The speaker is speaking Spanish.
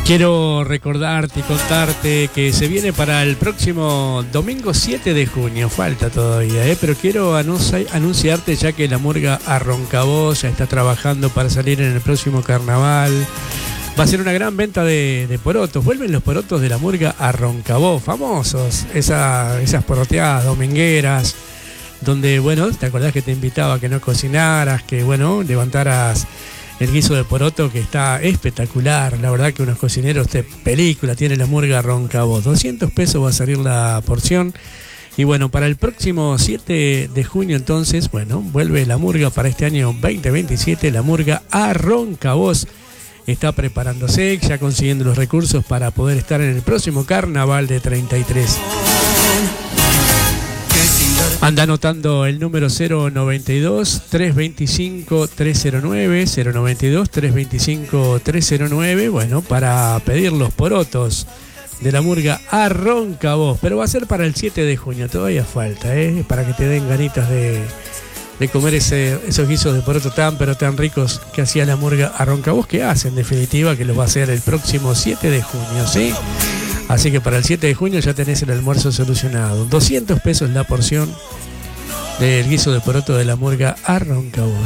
Quiero recordarte y contarte que se viene para el próximo domingo 7 de junio, falta todavía, pero quiero anunciarte ya que la murga Arroncavoz ya está trabajando para salir en el próximo carnaval. Va a ser una gran venta de porotos. Vuelven los porotos de la murga Arroncavoz, famosos, esas poroteadas domingueras, donde, bueno, ¿te acordás que te invitaba a que no cocinaras, que, bueno, levantaras el guiso de poroto, que está espectacular? La verdad que unos cocineros de película tiene la murga Arroncavoz. 200 pesos va a salir la porción. Y bueno, para el próximo 7 de junio entonces, bueno, vuelve la murga para este año 2027, la murga Arroncavoz. Está preparándose, ya consiguiendo los recursos para poder estar en el próximo carnaval de 33. Anda anotando el número 092-325-309, 092-325-309, bueno, para pedir los porotos de la murga Arroncavoz. Pero va a ser para el 7 de junio, todavía falta, para que te den ganitas de comer esos guisos de poroto tan pero tan ricos que hacía la murga Arroncavoz, que hace en definitiva, que los va a hacer el próximo 7 de junio, ¿sí? Así que para el 7 de junio ya tenés el almuerzo solucionado. 200 pesos la porción del guiso de poroto de la murga Arroncavoz.